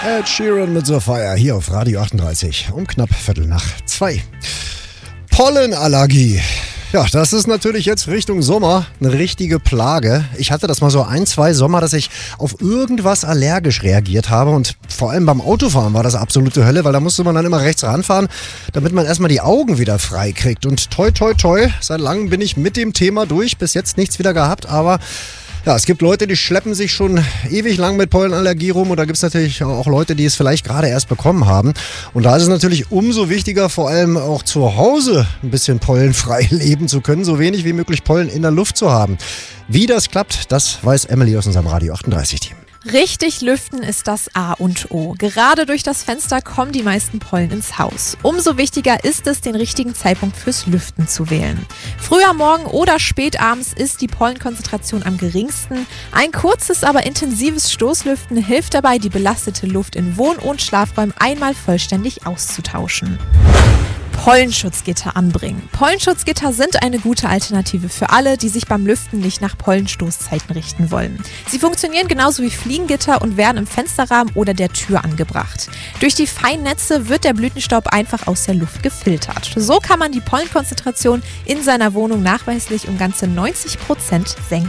Ed Sheeran mit Sophia hier auf Radio 38 um knapp 1:15. Pollenallergie. Ja, das ist natürlich jetzt Richtung Sommer eine richtige Plage. Ich hatte das mal so 1-2 Sommer, dass ich auf irgendwas allergisch reagiert habe und vor allem beim Autofahren war das absolute Hölle, weil da musste man dann immer rechts ranfahren, damit man erstmal die Augen wieder frei kriegt. Und toi toi toi, seit langem bin ich mit dem Thema durch, bis jetzt nichts wieder gehabt, aber ja, es gibt Leute, die schleppen sich schon ewig lang mit Pollenallergie rum und da gibt es natürlich auch Leute, die es vielleicht gerade erst bekommen haben. Und da ist es natürlich umso wichtiger, vor allem auch zu Hause ein bisschen pollenfrei leben zu können, so wenig wie möglich Pollen in der Luft zu haben. Wie das klappt, das weiß Emily aus unserem Radio 38-Team. Richtig lüften ist das A und O. Gerade durch das Fenster kommen die meisten Pollen ins Haus. Umso wichtiger ist es, den richtigen Zeitpunkt fürs Lüften zu wählen. Früh am Morgen oder spät abends ist die Pollenkonzentration am geringsten. Ein kurzes, aber intensives Stoßlüften hilft dabei, die belastete Luft in Wohn- und Schlafräumen einmal vollständig auszutauschen. Pollenschutzgitter anbringen. Pollenschutzgitter sind eine gute Alternative für alle, die sich beim Lüften nicht nach Pollenstoßzeiten richten wollen. Sie funktionieren genauso wie Fliegengitter und werden im Fensterrahmen oder der Tür angebracht. Durch die feinen Netze wird der Blütenstaub einfach aus der Luft gefiltert. So kann man die Pollenkonzentration in seiner Wohnung nachweislich um ganze 90% senken.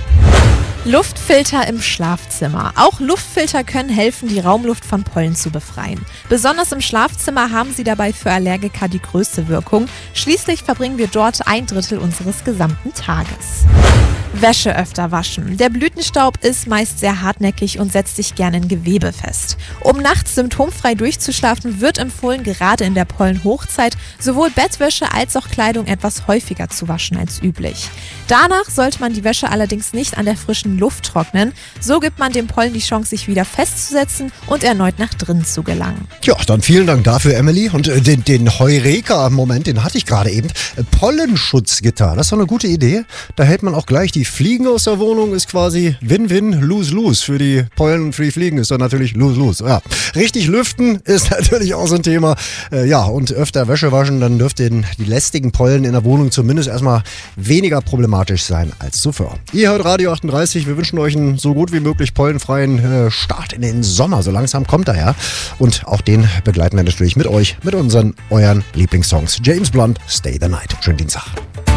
Luftfilter im Schlafzimmer. Auch Luftfilter können helfen, die Raumluft von Pollen zu befreien. Besonders im Schlafzimmer haben sie dabei für Allergiker die größte Wirkung. Schließlich verbringen wir dort 1/3 unseres gesamten Tages. Wäsche öfter waschen. Der Blütenstaub ist meist sehr hartnäckig und setzt sich gerne in Gewebe fest. Um nachts symptomfrei durchzuschlafen, wird empfohlen, gerade in der Pollenhochzeit sowohl Bettwäsche als auch Kleidung etwas häufiger zu waschen als üblich. Danach sollte man die Wäsche allerdings nicht an der frischen Luft trocknen. So gibt man dem Pollen die Chance, sich wieder festzusetzen und erneut nach drinnen zu gelangen. Ja, dann vielen Dank dafür, Emily. Und den Heureka-Moment, den hatte ich gerade eben. Pollenschutzgitter, das ist doch eine gute Idee. Da hält man auch gleich die Fliegen aus der Wohnung, ist quasi Win-Win, Lose-Lose. Für die Pollen und für die Fliegen ist dann natürlich Lose-Lose. Ja, richtig lüften ist natürlich auch so ein Thema. Ja, und öfter Wäsche waschen, dann dürfte die lästigen Pollen in der Wohnung zumindest erstmal weniger problematisch sein als zuvor. Ihr hört Radio 38, wir wünschen euch einen so gut wie möglich pollenfreien Start in den Sommer. So langsam kommt er ja. Und auch den begleiten wir natürlich mit euch, mit euren Lieblingssongs. James Blunt, Stay the Night. Schönen Dienstag.